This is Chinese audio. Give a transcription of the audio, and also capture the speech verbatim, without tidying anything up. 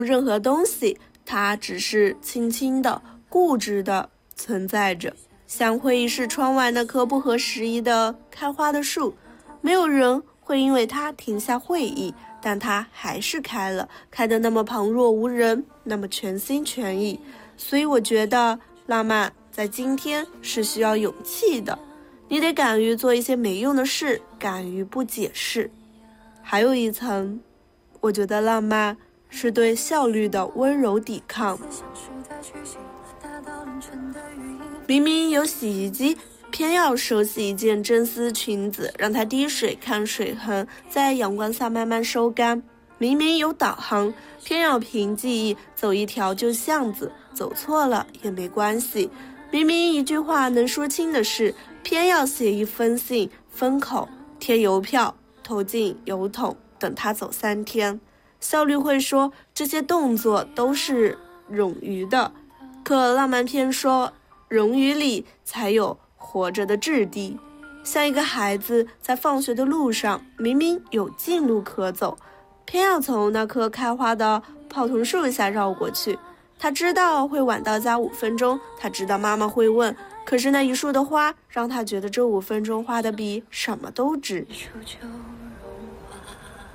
任何东西，它只是轻轻的、固执的存在着。像会议室窗外那棵不合时宜的开花的树，没有人会因为它停下会议，但它还是开了，开得那么旁若无人，那么全心全意。所以我觉得浪漫在今天是需要勇气的，你得敢于做一些没用的事，敢于不解释。还有一层，我觉得浪漫是对效率的温柔抵抗。明明有洗衣机，偏要手洗一件真丝裙子，让它滴水看水痕，在阳光下慢慢收干。明明有导航，偏要凭记忆走一条旧巷子，走错了也没关系。明明一句话能说清的事，偏要写一封信，封口贴邮票，投进邮筒，等他走三天。效率会说这些动作都是冗余的，可浪漫偏说冗余里才有活着的质地。像一个孩子在放学的路上，明明有近路可走，偏要从那棵开花的泡桐树下绕过去。他知道会晚到家五分钟，他知道妈妈会问，可是那一束的花让他觉得这五分钟花的比什么都值。